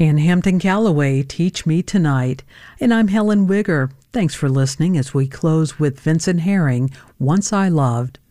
and Hampton Callaway, Teach Me Tonight. And I'm Helen Wigger. Thanks for listening as we close with Vincent Herring, Once I Loved.